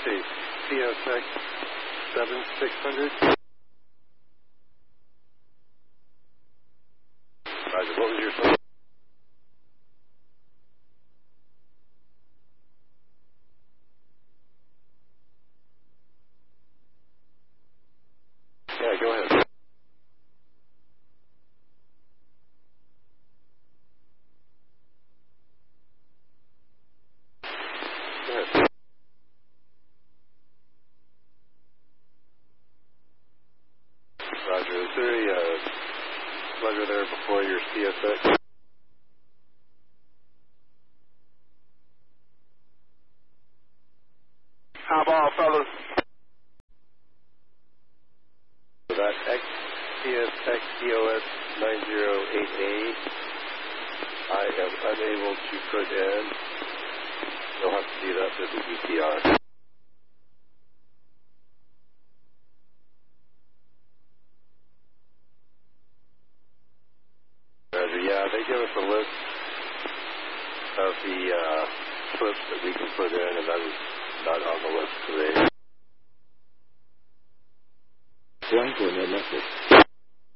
see. CSX 7600. Roger, what was your phone? Yeah, go ahead. Go ahead. Roger, is there a slugger there before your CSX? High ball, fellas. That XCSX EOS 908A, I am unable to put in. You'll have to see that with the ETR. Roger, yeah, they give us a list of the slips that we can put in, and that is not on